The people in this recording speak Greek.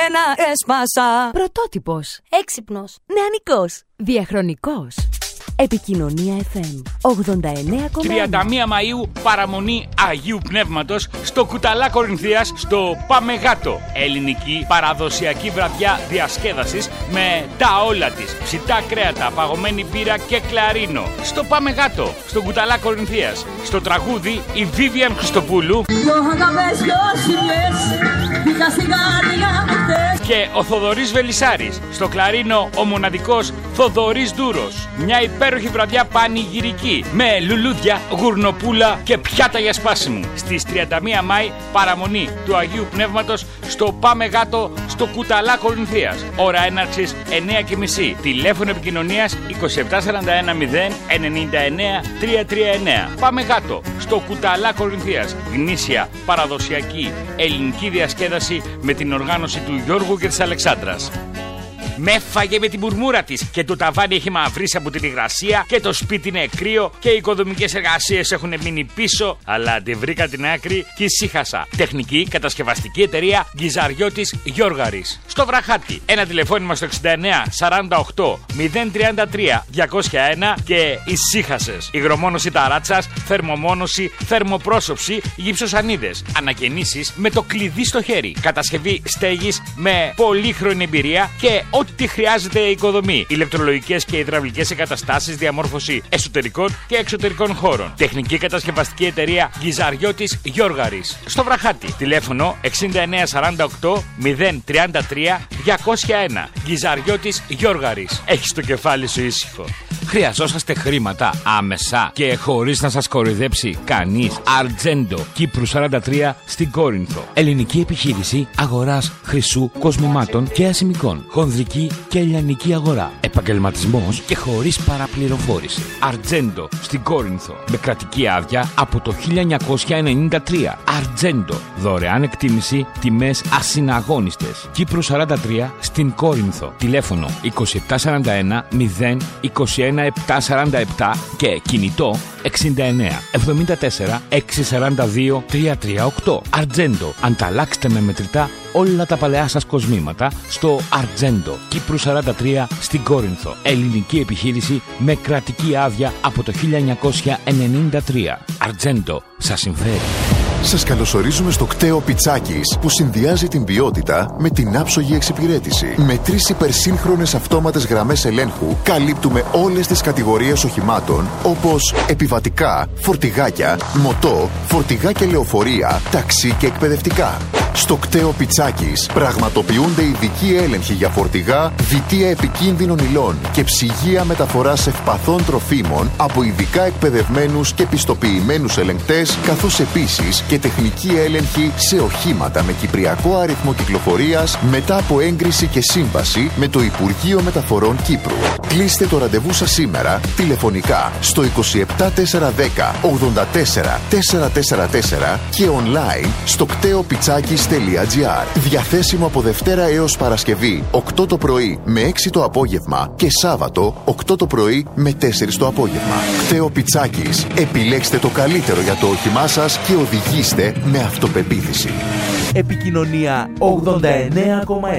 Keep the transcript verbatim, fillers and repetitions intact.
ένα έσπασα. Πρωτότυπος. Έξυπνος. Νεανικός. Διαχρονικός. Επικοινωνία εφ εμ ογδόντα εννέα κόμμα ένα. τριάντα μία Μαΐου παραμονή Αγίου Πνεύματος στο Κουταλά Κορινθίας στο Πάμε Γάτο. Ελληνική παραδοσιακή βραδιά διασκέδασης με τα όλα της. Ψητά κρέατα, παγωμένη μπύρα και κλαρίνο. Στο Πάμε Γάτο, στο Κουταλά Κορινθίας. Στο τραγούδι η Βίβιαν Χριστοπούλου και ο Θοδωρής Βελισσάρης. Στο κλαρίνο ο μοναδικός Θοδωρής Δούρος. Μια υπέροχη βραδιά πανηγυρική με λουλούδια, γουρνοπούλα και πιάτα για σπάσιμο. Στις τριάντα μία Μαΐου παραμονή του Αγίου Πνεύματος στο Πάμε Γάτο στο Κουταλά Κορινθίας. Ώρα έναρξης εννέα και μισή. Τηλέφωνο επικοινωνίας είκοσι επτά σαράντα ένα μηδέν ενενήντα εννέα τριακόσια τριάντα εννέα. Πάμε Γάτο στο Κουταλά Κορινθίας. Γνήσια παραδοσιακή ελληνική διασκέδαση με την οργάνωση του Γιώργου και της Αλεξάνδρας. Με έφαγε με τη μουρμούρα της και το ταβάνι έχει μαυρίσει από την υγρασία και το σπίτι είναι κρύο και οι οικοδομικές εργασίες έχουν μείνει πίσω, αλλά αντιβρήκα την άκρη και ησύχασα. Τεχνική κατασκευαστική εταιρεία Γκυζαριώτης Γιώργαρης. Στο Βραχάτι. Ένα τηλεφώνημα στο εξήντα εννέα σαράντα οκτώ μηδέν τριάντα τρία διακόσια ένα και ησύχασες. Υγρομόνωση ταράτσας, θερμομόνωση, θερμοπρόσωψη, γυψοσανίδες. Ανακαινήσεις με το κλειδί στο χέρι. Κατασκευή στέγης με πολύχρονη εμπειρία και ό,τι χρειάζεται η οικοδομή. Ηλεκτρολογικές και υδραυλικές εγκαταστάσεις, διαμόρφωση εσωτερικών και εξωτερικών χώρων. Τεχνική κατασκευαστική εταιρεία Γκυζαριώτης Γιώργαρης. Στο Βραχάτι. Τηλέφωνο εξήντα εννέα σαράντα οκτώ μηδέν τριάντα τρία διακόσια ένα. Γκυζαριώτης Γιώργαρης. Έχεις το κεφάλι σου ήσυχο. Χρειαζόσαστε χρήματα άμεσα και χωρίς να σας κοροϊδέψει κανείς? Αρτζέντο, Κύπρου σαράντα τρία στην Κόρινθο. Ελληνική επιχείρηση αγοράς χρυσού, κοσμημάτων και ασημικών. Χονδρική και ελληνική αγορά. Επαγγελματισμός και χωρίς παραπληροφόρηση. Αρτζέντο στην Κόρινθο. Με κρατική άδεια από το χίλια εννιακόσια ενενήντα τρία. Αρτζέντο. Δωρεάν εκτίμηση, τιμές ασυναγώνιστες. Κύπρου σαράντα τρία στην Κόρινθο. Τηλέφωνο είκοσι επτά σαράντα ένα μηδέν είκοσι ένα επτακόσια σαράντα επτά και κινητό εξήντα εννέα εβδομήντα τέσσερα εξακόσια σαράντα δύο τριακόσια τριάντα οκτώ. Αρτζέντο. Ανταλλάξτε με μετρητά όλα τα παλαιά σας κοσμήματα στο Αρτζέντο, Κύπρου σαράντα τρία στην Κόρινθο. Ελληνική επιχείρηση με κρατική άδεια από το χίλια εννιακόσια ενενήντα τρία. Αρτζέντο. Σας συμφέρει. Σας καλωσορίζουμε στο κτέο Πιτσάκης, που συνδυάζει την ποιότητα με την άψογη εξυπηρέτηση. Με τρεις υπερσύγχρονες αυτόματες γραμμές ελέγχου καλύπτουμε όλες τις κατηγορίες οχημάτων, όπως επιβατικά, φορτηγάκια, μοτό, φορτηγάκια λεωφορεία, ταξί και εκπαιδευτικά. Στο κτέο Πιτσάκης πραγματοποιούνται ειδικοί έλεγχοι για φορτηγά, βιτία επικίνδυνων υλών και ψυγεία μεταφοράς ευπαθών τροφίμων από ειδικά εκπαιδευμένους και πιστοποιημένους ελεγκτές, καθώς επίσης και τεχνική έλεγχη σε οχήματα με κυπριακό αριθμό κυκλοφορίας μετά από έγκριση και σύμβαση με το Υπουργείο Μεταφορών Κύπρου. Κλείστε το ραντεβού σας σήμερα τηλεφωνικά στο είκοσι επτά τετρακόσια δέκα ογδόντα τέσσερα τετρακόσια σαράντα τέσσερα και online στο κτέο πιτσάκης τελεία τζι άρ. Διαθέσιμο από Δευτέρα έως Παρασκευή οκτώ το πρωί με έξι το απόγευμα και Σάββατο οκτώ το πρωί με τέσσερα το απόγευμα. Κτέο Πιτσάκης. Επιλέξτε το καλύτερο για το όχημά σας και οδηγήστε με αυτοπεποίθηση. Επικοινωνία ογδόντα εννέα κόμμα ένα.